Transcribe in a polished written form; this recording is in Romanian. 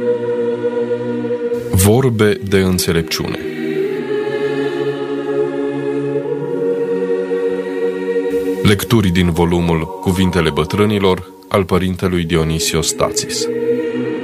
Vorbe de înțelepciune. Lecturi din volumul Cuvintele bătrânilor al părintelui Dionisios Stațis.